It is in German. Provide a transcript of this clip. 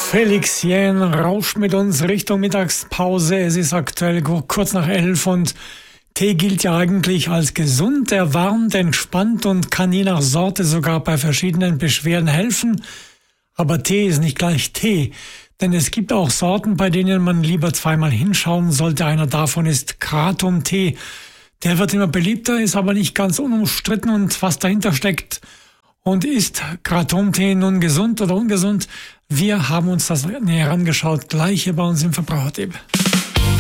Felix Jähn rauscht mit uns Richtung Mittagspause. Es ist aktuell kurz nach 11 und Tee gilt ja eigentlich als gesund, erwarmt, entspannt und kann je nach Sorte sogar bei verschiedenen Beschwerden helfen. Aber Tee ist nicht gleich Tee, denn es gibt auch Sorten, bei denen man lieber zweimal hinschauen sollte. Einer davon ist Kratom-Tee. Der wird immer beliebter, ist aber nicht ganz unumstritten und was dahinter steckt. Und ist Kratom-Tee nun gesund oder ungesund? Wir haben uns das näher angeschaut, gleich hier bei uns im Verbrauchertipp.